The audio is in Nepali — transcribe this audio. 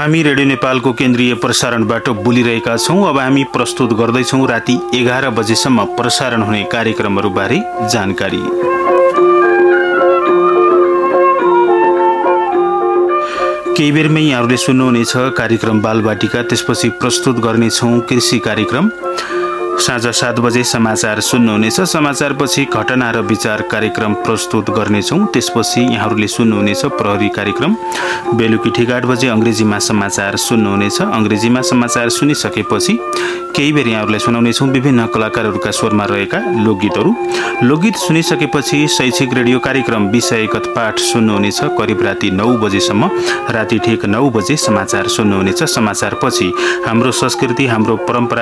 हामी रेडियो नेपालको केन्द्रीय प्रसारणबाट बोलिरहेका छौं। अब हामी प्रस्तुत गर्दैछौं राति 11 बजेसम्म प्रसारण हुने कार्यक्रमहरूबारे जानकारी। केही बेरमै यहाँहरूले सुन्नुहुनेछ कार्यक्रम बालबाटिका, त्यसपछि प्रस्तुत गर्नेछौं कृषि कार्यक्रम। साँझ 7 बजे समाचार सुन्नुहुनेछ। समाचारपछि घटना र विचार कार्यक्रम प्रस्तुत गर्नेछौं। त्यसपछि यहाँहरूले सुन्नुहुनेछ प्रहरी कार्यक्रम। बेलुकी ठिक 8 बजे अंग्रेजीमा समाचार सुन्नुहुनेछ। अंग्रेजीमा समाचार सुनिसकेपछि केही बेर यहाँहरूलाई सुनाउनेछौं विभिन्न कलाकारहरूका स्वरमा रहेका लोकगीतहरू। लोकगीत सुनिसकेपछि शैक्षिक रेडियो कार्यक्रम विषयगत पाठ सुन्नुहुनेछ करिब राति 9 बजेसम्म। राति ठिक 9 बजे समाचार सुन्नुहुनेछ। समाचारपछि हाम्रो संस्कृति, हाम्रो परम्परा